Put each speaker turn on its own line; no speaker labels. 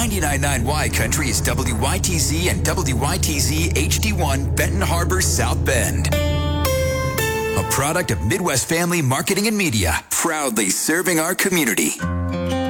99.9 Country is WYTZ and WYTZ HD1 Benton Harbor, South Bend. A product of Midwest Family Marketing and Media, proudly serving our community.